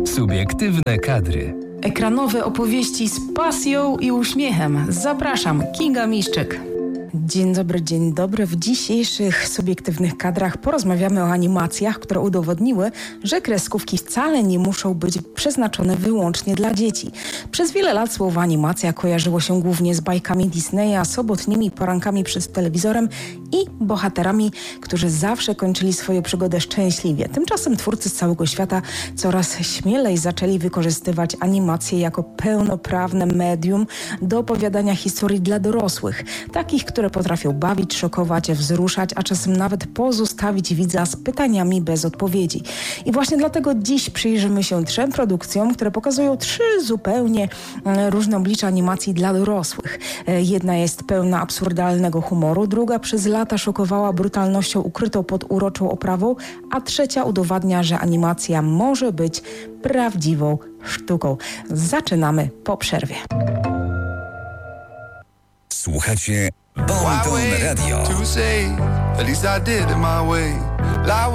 Subiektywne kadry. Ekranowe opowieści z pasją i uśmiechem. Zapraszam, Kinga Miszczyk. Dzień dobry. W dzisiejszych subiektywnych kadrach porozmawiamy o animacjach, które udowodniły, że kreskówki wcale nie muszą być przeznaczone wyłącznie dla dzieci. Przez wiele lat słowo animacja kojarzyło się głównie z bajkami Disneya, sobotnimi porankami przed telewizorem i bohaterami, którzy zawsze kończyli swoją przygodę szczęśliwie. Tymczasem twórcy z całego świata coraz śmielej zaczęli wykorzystywać animacje jako pełnoprawne medium do opowiadania historii dla dorosłych, takich, które potrafią bawić, szokować, wzruszać, a czasem nawet pozostawić widza z pytaniami bez odpowiedzi. I właśnie dlatego dziś przyjrzymy się 3 produkcjom, które pokazują 3 zupełnie różne oblicza animacji dla dorosłych. Jedna jest pełna absurdalnego humoru, druga przez lata szokowała brutalnością ukrytą pod uroczą oprawą, a trzecia udowadnia, że animacja może być prawdziwą sztuką. Zaczynamy po przerwie. Słuchacie Bon Ton Radio.